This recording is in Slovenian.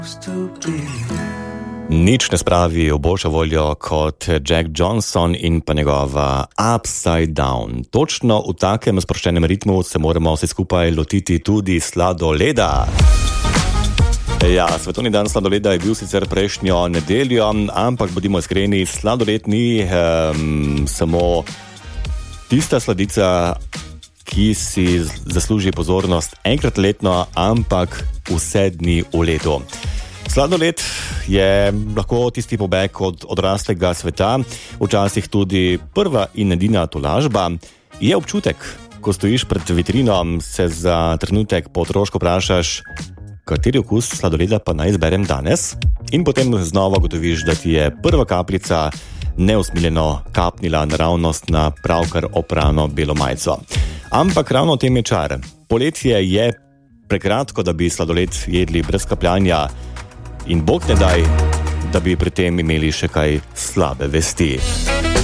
Nič ne spravi v boljšo voljo kot Jack Johnson in pa njegova Upside Down. Točno v takem sproščenem ritmu se moramo vse skupaj lotiti tudi sladoleda. Ja, svetovni dan sladoleda je bil sicer prejšnjo nedeljo, ampak bodimo iskreni, sladoled ni samo tista sladica, ki si zasluži pozornost enkrat letno, ampak vse dni v letu. Sladoled je lahko tisti pobeg od odraslega sveta, včasih tudi prva in edina tolažba. Je občutek, ko stojiš pred vitrino, se za trenutek po otroško vprašaš, kateri okus sladoleda pa naj izberem danes? In potem znova gotoviš, da ti je prva kapljica neusmiljeno kapnila naravnost na pravkar oprano belo majico. Ampak ravno v tem je čar. Poletje je prekratko, da bi sladoled jedli brez kapljanja, in bog ne daj, da bi pri tem imeli še kaj slabe vesti.